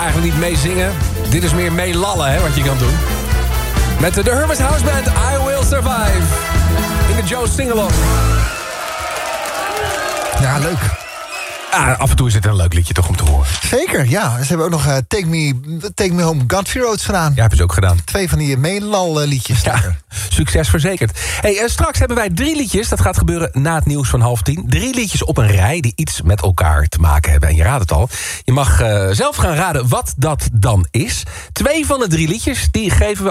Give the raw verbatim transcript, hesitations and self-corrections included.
eigenlijk niet meezingen. Dit is meer meelallen, hè, wat je kan doen. Met de Hermes House Band, I Will Survive. In de Joe Singalong. Ja, leuk. Ah, af en toe is het een leuk liedje toch om te horen. Zeker, ja. Ze hebben ook nog uh, Take, Me, Take Me Home Country Roads gedaan. Ja, hebben ze ook gedaan. Twee van die meelal liedjes. Ja, succes verzekerd. Hey, uh, straks hebben wij drie liedjes. Dat gaat gebeuren na het nieuws van half tien. Drie liedjes op een rij die iets met elkaar te maken hebben. En je raadt het al. Je mag uh, zelf gaan raden wat dat dan is. Twee van de drie liedjes die geven we